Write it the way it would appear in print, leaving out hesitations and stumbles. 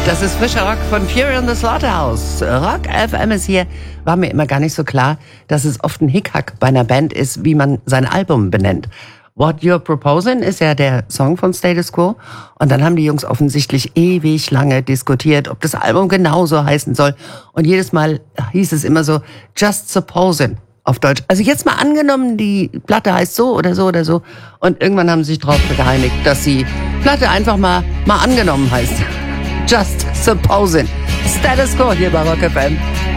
Das ist frischer Rock von Fury and the Slaughterhouse. Rock FM ist hier. War mir immer gar nicht so klar, dass es oft ein Hickhack bei einer Band ist, wie man sein Album benennt. What You're Proposing ist ja der Song von Status Quo. Und dann haben die Jungs offensichtlich ewig lange diskutiert, ob das Album genauso heißen soll. Und jedes Mal hieß es immer so, Just Supposing auf Deutsch. Also jetzt mal angenommen, die Platte heißt so oder so oder so. Und irgendwann haben sie sich darauf geeinigt, dass die Platte einfach mal angenommen heißt. Just Supposing. Status Quo hier bei Rock FM.